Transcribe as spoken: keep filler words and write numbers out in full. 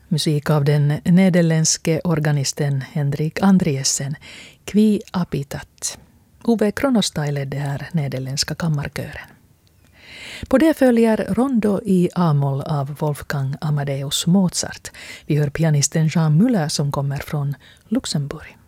Musik av den nederländske organisten Hendrik Andriessen, Qui Habitat. Ove Kronostai ledde här nederländska kammarkören. På det följer Rondo i A-moll av Wolfgang Amadeus Mozart. Vi hör pianisten Jean Müller som kommer från Luxemburg.